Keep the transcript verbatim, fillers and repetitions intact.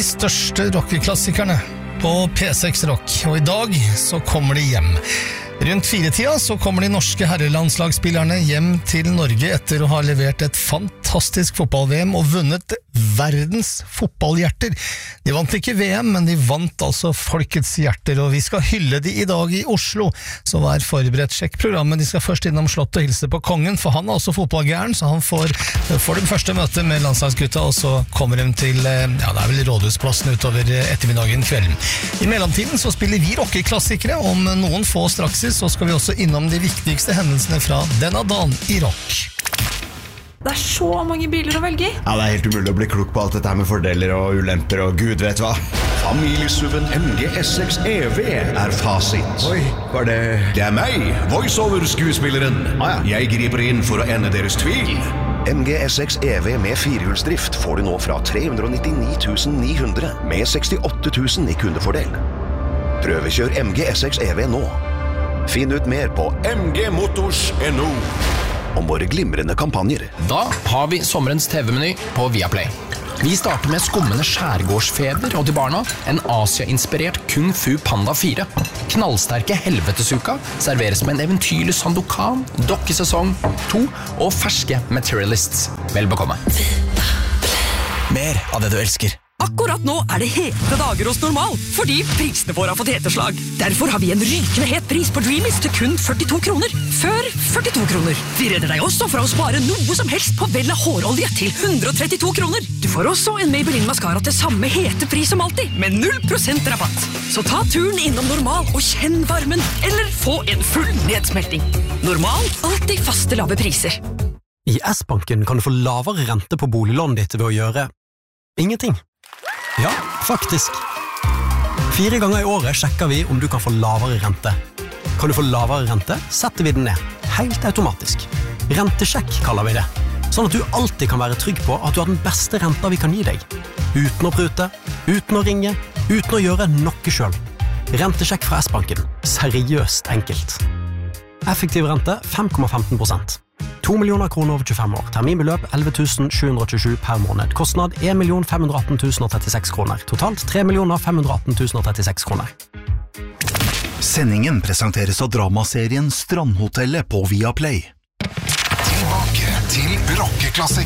største rockeklassikerne på P seks Rock, og i dag så kommer de hjem. Rundt firetida så kommer de norske herrelandslagsspillerne hjem til Norge etter å ha levert et fantastisk fotball-V M og vunnet verdens fotballhjerter. De vant ikke V M, men de vant altså folkets hjerter, og vi skal hylle de i dag i Oslo. Så vær forberedt, sjekk programmet. De skal først innom Slottet og hilse på kongen, for han er også fotballgæren, så han får, får det første møtet med landslagsgutta, og så kommer de til, ja, det er vel Rådhusplassen utover ettermiddagen kvelden. I mellomtiden så spiller vi rockeklassikere. Om noen få straks så skal vi også innom de viktigste hendelsene fra denne dagen i rock. Det er så mange biler å velge i. Ja, det er helt umulig å bli klok på alt dette her med fordeler og ulemper og gud vet hva. Familiesuven M G S seks E V er fasit. Oi, var det... Det er meg, voiceover-skuespilleren. Ah, ja. Jeg griper inn for å ende deres tvil. M G S seks E V med firehjulsdrift får du nå fra tre hundre nittini tusen ni hundre med sekstiåtte tusen i kundefordel. Prøvekjør M G S seks E V nå. Finn ut mer på M G Motors punktum N O om våre glimrende kampanjer. Da har vi sommerens T V-meny på Viaplay. Vi starter med skummende skjærgårdsfeber og til barna en Asia-inspirert Kung Fu Panda fire. Knallsterke Helvetesuka serveres med en eventyrlig Sandokan, dokkesesong to og ferske Materialists. Vel bekomme. Mer av det du elsker. Akkurat nå er det hete dager hos Normal, fordi prisene våre har fått heteslag. Derfor har vi en rykende het pris på Dreamies til kun førtito kroner. Før førtito kroner. Vi redder deg også fra å spare noe som helst på Vella hårolje til hundre og trettito kroner. Du får også en Maybelline Mascara til samme hete pris som alltid, med null prosent rabatt. Så ta turen innom Normal og kjenn varmen, eller få en full nedsmelting. Normal, alltid faste lave priser. I S-banken kan du få lavere rente på boliglånet ditt ved å gjøre ingenting. Ja, faktisk. Fire ganger i året sjekker vi om du kan få lavere rente. Kan du få lavere rente, setter vi den ned. Helt automatisk. Rentesjekk kaller vi det. Sånn at du alltid kan være trygg på at du har den beste renta vi kan gi deg. Uten å prute, uten å ringe, uten å gjøre noe selv. Rentesjekk fra S-banken. Seriøst enkelt. Effektiv rente fem komma femten prosent. to millioner kroner over tjuefem år. Terminbeløp elleve tusen sju hundre tjuesju per måned. Kostnad en million fem hundre atten tusen trettiseks kroner. Totalt tre millioner fem hundre atten tusen trettiseks kroner. Sendingen presenteres av dramaserien Strandhotellet på Viaplay. Tilbake til rockeklassiker.